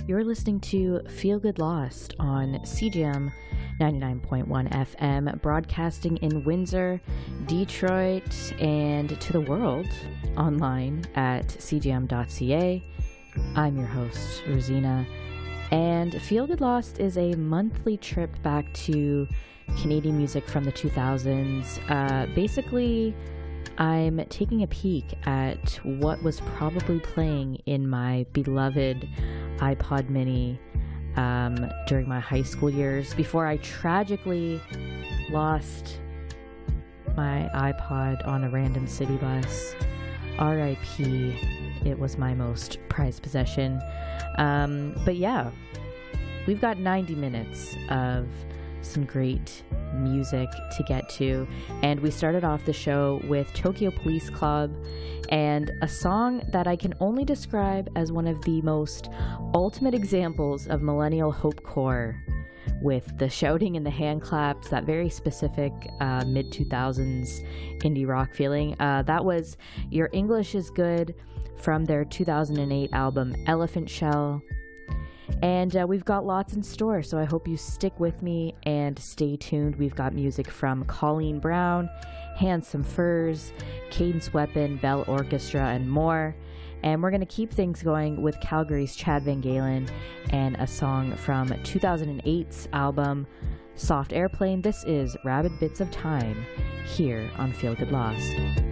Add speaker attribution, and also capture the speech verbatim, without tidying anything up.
Speaker 1: You're listening to Feel Good Lost on C J M ninety-nine point one F M, broadcasting in Windsor, Detroit, and to the world online at c j m dot c a. I'm your host, Rosina, and Feel Good Lost is a monthly trip back to Canadian music from the two thousands. Uh, basically, I'm taking a peek at what was probably playing in my beloved iPod mini um, during my high school years before I tragically lost my iPod on a random city bus. R I P It was my most prized possession. Um, but yeah, we've got ninety minutes of some great music to get to, and we started off the show with Tokyo Police Club and a song that I can only describe as one of the most ultimate examples of millennial hopecore, with the shouting and the hand claps, that very specific uh, mid two thousands indie rock feeling. Uh, that was Your English is Good from their two thousand eight album Elephant Shell. And uh, we've got lots in store, so I hope you stick with me and stay tuned. We've got music from Colleen Brown, Handsome Furs, Cadence Weapon, Bell Orchestra, and more. And we're going to keep things going with Calgary's Chad Van Galen and a song from two thousand eight's album Soft Airplane. This is Rabid Bits of Time here on Feel Good Lost.